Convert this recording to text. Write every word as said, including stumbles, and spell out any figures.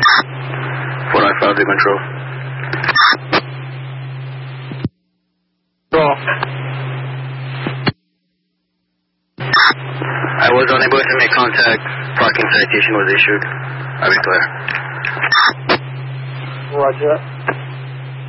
four nine five, big control. Control. I was unable to make contact. Parking citation was issued. I'll be clear. Roger.